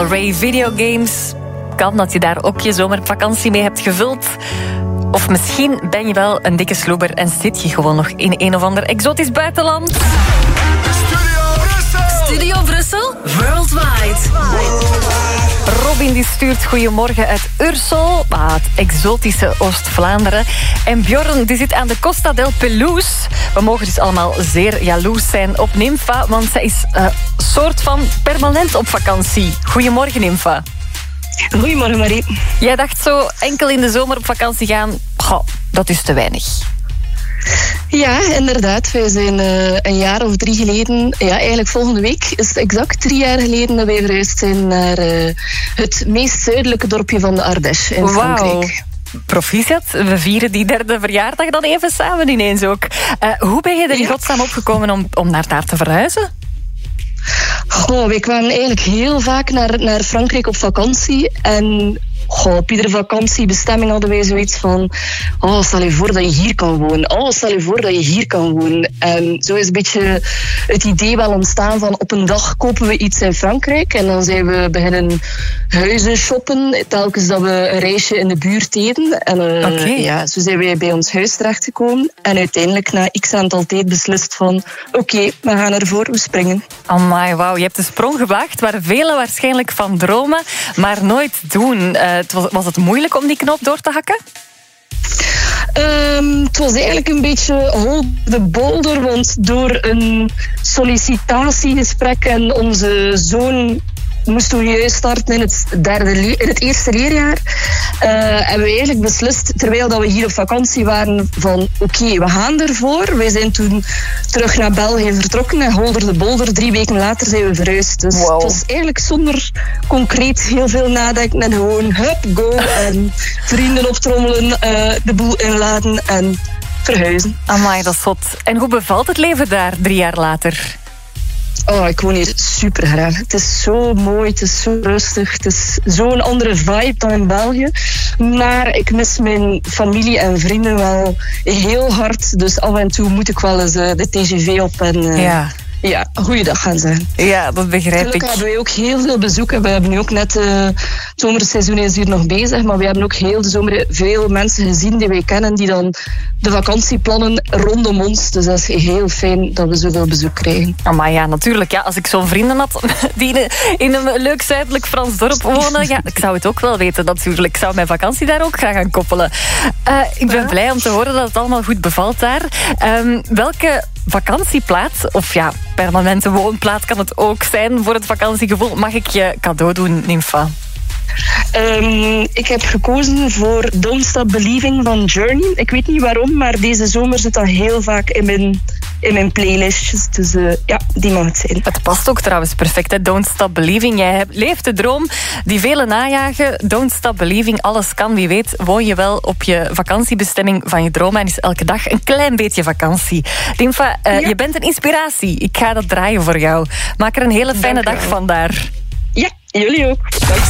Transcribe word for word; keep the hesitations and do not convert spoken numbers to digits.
Ray Videogames. Kan dat je daar ook je zomervakantie mee hebt gevuld. Of misschien ben je wel een dikke sloeber en zit je gewoon nog in een of ander exotisch buitenland. Studio Brussel! Studio Brussel, worldwide. Robin die stuurt goedemorgen uit Ursel, het exotische Oost-Vlaanderen. En Bjorn die zit aan de Costa del Pelouse. We mogen dus allemaal zeer jaloers zijn op Nympha, want zij is een uh, soort van permanent op vakantie. Goedemorgen, Nympha. Goedemorgen, Marie. Jij dacht zo enkel in de zomer op vakantie gaan, goh, dat is te weinig. Ja, inderdaad. Wij zijn uh, een jaar of drie geleden, ja, eigenlijk volgende week is het exact drie jaar geleden dat wij verhuisd zijn naar uh, het meest zuidelijke dorpje van de Ardèche in Frankrijk. Wow. Proficiat, we vieren die derde verjaardag dan even samen ineens ook. Uh, hoe ben je er in Ja. godsnaam opgekomen om, om naar daar te verhuizen? Goh, wij kwamen eigenlijk heel vaak naar, naar Frankrijk op vakantie. En goh, op iedere vakantiebestemming hadden wij zoiets van... Oh, stel je voor dat je hier kan wonen. Oh, stel je voor dat je hier kan wonen. En zo is een beetje het idee wel ontstaan van... Op een dag kopen we iets in Frankrijk. En dan zijn we beginnen huizen shoppen. Telkens dat we een reisje in de buurt deden. En uh, Oké. ja, zo zijn wij bij ons huis terechtgekomen. En uiteindelijk na x aantal tijd beslist van... Oké, okay, we gaan ervoor, we springen. Amai, wauw, je hebt de sprong gewaagd waar velen waarschijnlijk van dromen, maar nooit doen. Uh, het was, was het moeilijk om die knop door te hakken? Um, het was eigenlijk een beetje hold the boulder, want door een sollicitatiegesprek en onze zoon moesten we juist starten in het, derde le- in het eerste leerjaar. Uh, hebben we eigenlijk beslist, terwijl dat we hier op vakantie waren, van oké, okay, we gaan ervoor. Wij zijn toen terug naar België vertrokken en Holder de Bolder. Drie weken later zijn we verhuisd. Dus Wow. het was eigenlijk zonder concreet heel veel nadenken en gewoon hup, go. En vrienden optrommelen, uh, de boel inladen en verhuizen. Amai, dat is zot. En hoe bevalt het leven daar drie jaar later? Oh, ik woon hier super graag. Het is zo mooi, het is zo rustig. Het is zo'n andere vibe dan in België. Maar ik mis mijn familie en vrienden wel heel hard. Dus af en toe moet ik wel eens uh, de T G V op en uh, Ja. ja, een goede dag gaan zijn. Ja, dat begrijp Gelukkig ik. hebben wij ook heel veel bezoeken. We hebben nu ook net, uh, het zomerseizoen is hier nog bezig, maar we hebben ook heel de zomer veel mensen gezien die wij kennen, die dan de vakantieplannen rondom ons. Dus dat is heel fijn dat we zoveel bezoek krijgen. Maar ja, natuurlijk. Ja, als ik zo'n vrienden had die in een leuk zuidelijk Frans dorp wonen, ja, ik zou het ook wel weten natuurlijk. Ik zou mijn vakantie daar ook graag aan koppelen. Uh, ik ben blij om te horen dat het allemaal goed bevalt daar. Um, welke vakantieplaats, of ja, permanente woonplaats kan het ook zijn voor het vakantiegevoel, mag ik je cadeau doen, Nympha? Um, ik heb gekozen voor Don't Stop Believing van Journey. Ik weet niet waarom, maar deze zomer zit dat heel vaak in mijn, in mijn playlistjes. Dus uh, ja, die mag het zijn. Het past ook trouwens perfect, hè? Don't Stop Believing. Jij hebt, leeft de droom die velen najagen. Don't Stop Believing, alles kan. Wie weet woon je wel op je vakantiebestemming van je droom en is elke dag een klein beetje vakantie. Nympha, uh, ja. Je bent een inspiratie. Ik ga dat draaien voor jou. Maak er een hele fijne Dank dag wel. van daar. Ja, jullie ook. Extra